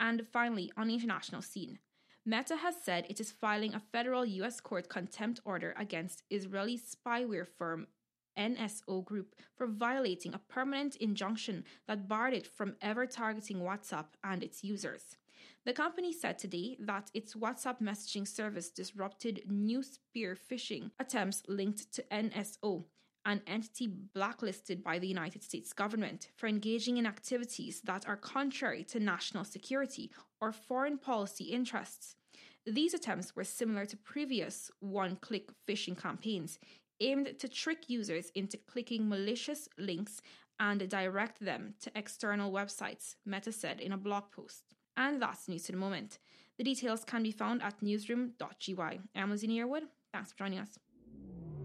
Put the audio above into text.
And finally, on the international scene, Meta has said it is filing a federal US court contempt order against Israeli spyware firm NSO Group for violating a permanent injunction that barred it from ever targeting WhatsApp and its users. The company said today that its WhatsApp messaging service disrupted new spear phishing attempts linked to NSO, an entity blacklisted by the United States government for engaging in activities that are contrary to national security or foreign policy interests. These attempts were similar to previous one-click phishing campaigns aimed to trick users into clicking malicious links and direct them to external websites, Meta said in a blog post. And that's news to the moment. The details can be found at newsroom.gy. I'm Lizzie Yearwood. Thanks for joining us.